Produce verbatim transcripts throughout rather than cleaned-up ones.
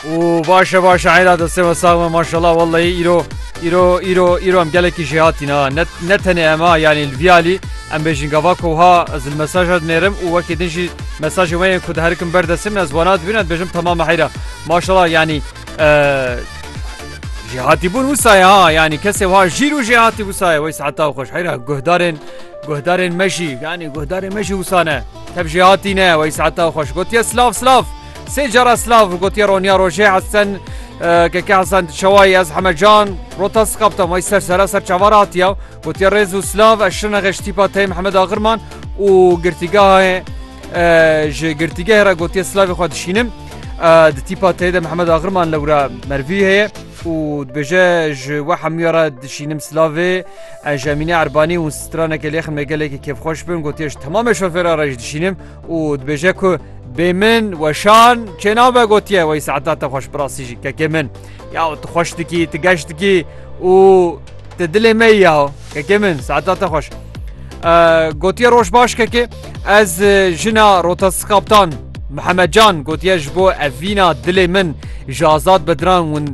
و باشه باشه حیلا دسته و ساغمه ماشالله والله ایرو ایرو ایرو ایرو ام گلکی جهاتینا نتنه اما یعنی الویالی ام بیشین گوا کوها از المساجات نرم و وکی دنجی مساج وين كنت هركم بردسم از ونات بينات بجم تمام حيرة ما شاء الله يعني آه جهاتي بون وسايا ها يعني كسي وها جيرو جهاتي وسايا ويس حتى وخش حيرة جهدارن جهدارن مشي يعني جهدارن مشي وسانه تب جهاتينا ويس حتى وخش قلت يا سلاف سلاف سيجرا سلاف قلت يا رونيا روجي حسن آه كي حسن شواي از حمجان روتاس قبطه ما يسر سرا سر شواراتيا قلت يا ريزو سلاف اشنا غشتي باتاي محمد اغرمان وقرتيقاه ج گرتیگه را گوتی سلاوی خود شینم د تیپا تیده محمد آغرمان لورا مروی هی و بجه ج و حمیارا شینم سلاوی جامینه عربانی و سترانه که لیخن مگله که کیف خوش بیم گوتیش تمام شوفرا را شینم و بجه که بیمن و شان چنابه گوتیه و ساعتات خوش براسیجی که که من یا خوش دکی تگشت دکی و تدل میه که که من ساعتات خوش گوتیه روش باش که که از جنا روتاس قبطان محمد جان گوتیه جبو اوینا دل من جازاد بدران ون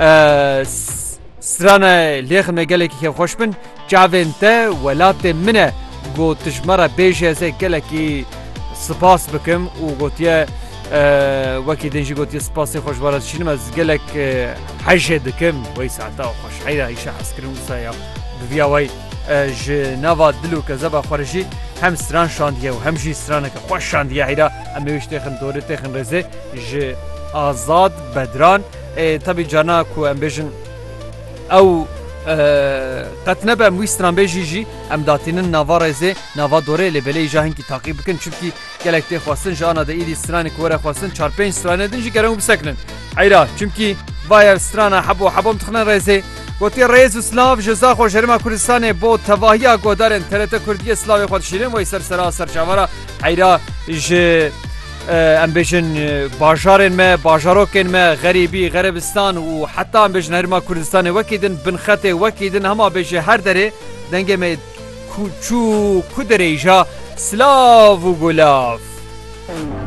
سرانه لیخ مگله که خوش بن جاوین تا ولات منه گوتش مرا بیشه زی گله که سپاس بکم و گوتیه وکی دنجی گوتیه سپاسی خوش بارد شینم از گله که حجه دکم وی ساعتا و خوش حیره ایشه حسکرین وسایا بویا وی جنوا دلو كذا خارجي هم ستران شانديه وهم جي سترانك خوش شانديه هيدا ام ويش تخن دوره تخن رزه ج آزاد بدران طبي جانا كو ام بيجن او قتنبه ام ويستران بيجي جي ام داتين نافا رزه نافا دوره لبلي جاهن كي تعقيب بكن چونكي گلكتي خواستن جانا دا ايدي سترانك ورا خواستن چهار پنج سترانه دنجي گرمو بسكنن هيدا چونكي باير سترانا حبو حبم تخن رزه گوتی رئیس سلاف جزا خوش هرما کردستان با تواهی گودارن ترت کردی اسلامی خود شیرین و سر سرا سر چوارا حیرا ج ام بجن بازارن ما بازاروکن ما غریبی غربستان و حتی ام بجن هرما کردستان وکیدن بن خط وکیدن هما بجه هر دره دنگ ما کوچو کدریجا سلاف و گلاف